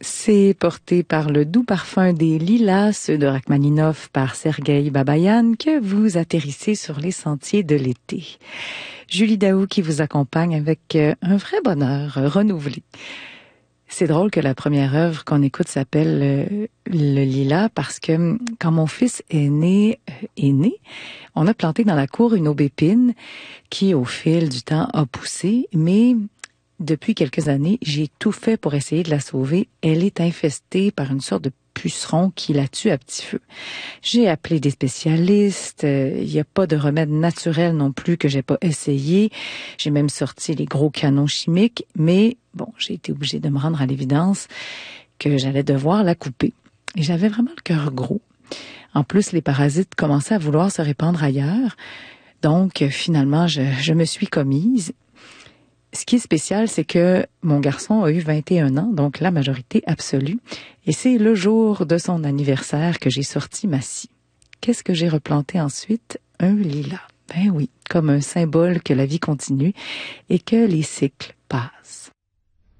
C'est porté par le doux parfum des lilas, ceux de Rachmaninov par Sergueï Babayan, que vous atterrissez sur les sentiers de l'été. Julie Daou qui vous accompagne avec un vrai bonheur renouvelé. C'est drôle que la première œuvre qu'on écoute s'appelle le lilas parce que quand mon fils est né, on a planté dans la cour une aubépine qui, au fil du temps, a poussé, mais depuis quelques années, j'ai tout fait pour essayer de la sauver. Elle est infestée par une sorte de puceron qui la tue à petit feu. J'ai appelé des spécialistes. Il n'y a pas de remède naturel non plus que j'ai pas essayé. J'ai même sorti les gros canons chimiques. Mais bon, j'ai été obligée de me rendre à l'évidence que j'allais devoir la couper. Et j'avais vraiment le cœur gros. En plus, les parasites commençaient à vouloir se répandre ailleurs. Donc, finalement, je me suis commise. Ce qui est spécial, c'est que mon garçon a eu 21 ans, donc la majorité absolue, et c'est le jour de son anniversaire que j'ai sorti ma scie. Qu'est-ce que j'ai replanté ensuite? Un lilas. Ben oui, comme un symbole que la vie continue et que les cycles passent.